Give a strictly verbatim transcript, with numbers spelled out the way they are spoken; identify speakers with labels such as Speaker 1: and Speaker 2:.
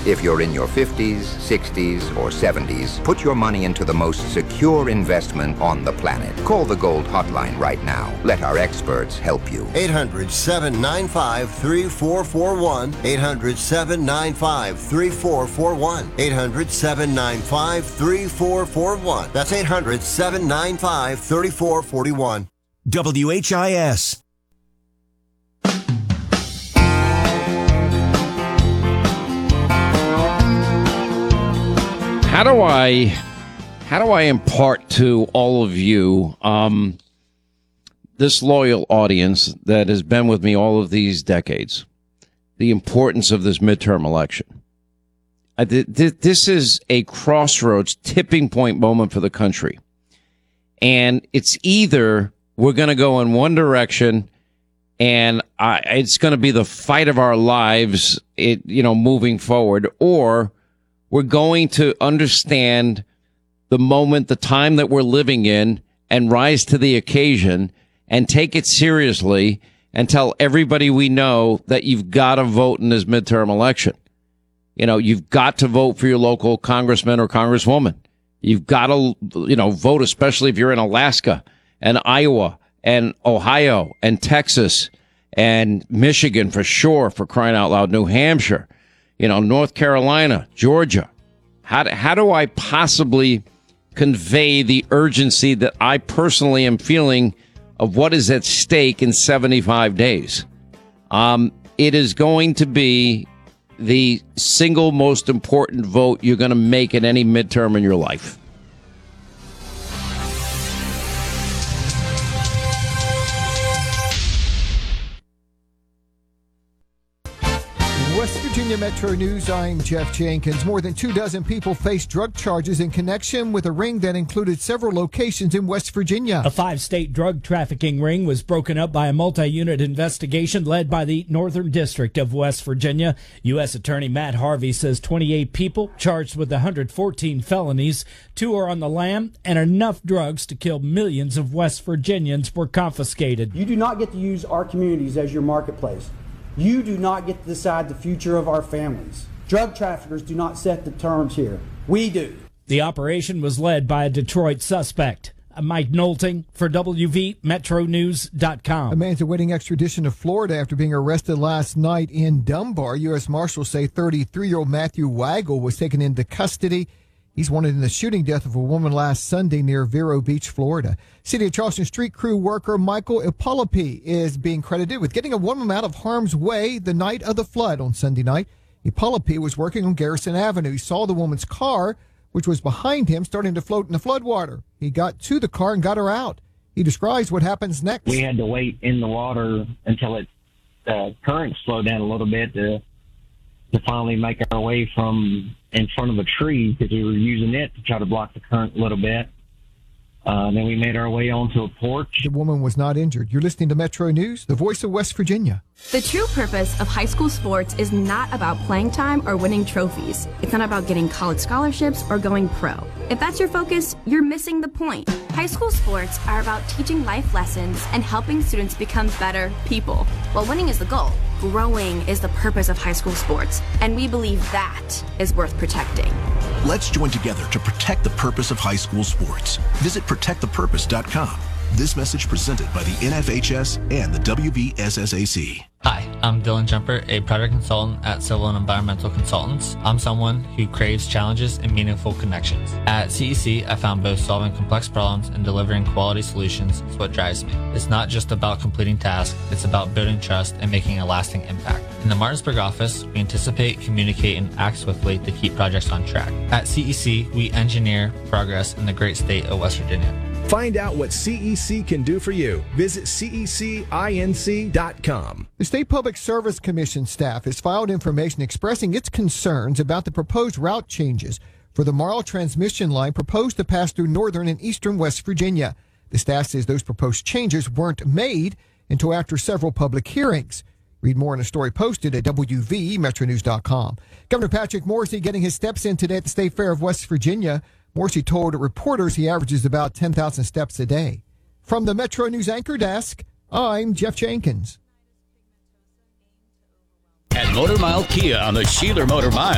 Speaker 1: If you're in your fifties, sixties, or seventies, put your money into the most secure investment on the planet. Call the Gold Hotline right now. Let our experts help you.
Speaker 2: eight hundred, seven nine five, three four four one. eight hundred, seven nine five, three four four one. eight hundred, seven nine five, three four four one. That's eight hundred, seven nine five, three four four one.
Speaker 3: W H I S.
Speaker 4: How do I, how do I impart to all of you, um, this loyal audience that has been with me all of these decades, the importance of this midterm election? I, th- th- this is a crossroads, tipping point moment for the country. And it's either we're going to go in one direction and I, it's going to be the fight of our lives, it, you know, moving forward, or we're going to understand the moment, the time that we're living in, and rise to the occasion and take it seriously and tell everybody we know that you've got to vote in this midterm election. You know, you've got to vote for your local congressman or congresswoman. You've got to, you know, vote, especially if you're in Alaska and Iowa and Ohio and Texas and Michigan for sure, for crying out loud, New Hampshire. You know, North Carolina, Georgia. How do, how do I possibly convey the urgency that I personally am feeling of what is at stake in seventy-five days? Um, it is going to be the single most important vote you're going to make at any midterm in your life.
Speaker 5: West Virginia Metro News, I'm Jeff Jenkins. More than two dozen people face drug charges in connection with a ring that included several locations in West Virginia.
Speaker 6: A five-state drug trafficking ring was broken up by a multi-unit investigation led by the Northern District of West Virginia. U S Attorney Matt Harvey says twenty-eight people charged with one hundred fourteen felonies. Two are on the lam, and enough drugs to kill millions of West Virginians were confiscated.
Speaker 7: You do not get to use our communities as your marketplace. You do not get to decide the future of our families. Drug traffickers do not set the terms here. We do.
Speaker 6: The operation was led by a Detroit suspect. Mike Knowlting for W V Metro News dot com.
Speaker 5: A man's awaiting extradition to Florida after being arrested last night in Dunbar. U S Marshals say thirty-three-year-old Matthew Waggle was taken into custody. He's wanted in the shooting death of a woman last Sunday near Vero Beach, Florida. City of Charleston street crew worker Michael Ippolipi is being credited with getting a woman out of harm's way the night of the flood on Sunday night. Ippolipi was working on Garrison Avenue. He saw the woman's car, which was behind him, starting to float in the floodwater. He got to the car and got her out. He describes what happens next.
Speaker 8: We had to wait in the water until it uh, current slowed down a little bit to to finally make our way from in front of a tree because we were using it to try to block the current a little bit. Uh, then we made our way onto a porch.
Speaker 5: The woman was not injured. You're listening to Metro News, the voice of West Virginia.
Speaker 9: The true purpose of high school sports is not about playing time or winning trophies. It's not about getting college scholarships or going pro. If that's your focus, you're missing the point. High school sports are about teaching life lessons and helping students become better people. While winning is the goal, growing is the purpose of high school sports, and we believe that is worth protecting.
Speaker 3: Let's join together to protect the purpose of high school sports. Visit protect the purpose dot com. This message presented by the N F H S and the W V S S A C.
Speaker 10: Hi, I'm Dylan Jumper, a project consultant at Civil and Environmental Consultants. I'm someone who craves challenges and meaningful connections. At C E C, I found both solving complex problems and delivering quality solutions is what drives me. It's not just about completing tasks, it's about building trust and making a lasting impact. In the Martinsburg office, we anticipate, communicate, and act swiftly to keep projects on track. At C E C, we engineer progress in the great state of West Virginia.
Speaker 11: Find out what C E C can do for you. Visit C E C inc dot com.
Speaker 5: The State Public Service Commission staff has filed information expressing its concerns about the proposed route changes for the Marl transmission line proposed to pass through northern and eastern West Virginia. The staff says those proposed changes weren't made until after several public hearings. Read more in a story posted at W V Metro News dot com. Governor Patrick Morrisey getting his steps in today at the State Fair of West Virginia. Morrisey told reporters he averages about ten thousand steps a day. From the Metro News Anchor Desk, I'm Jeff Jenkins.
Speaker 12: At Motor Mile Kia on the Sheeler Motor Mile.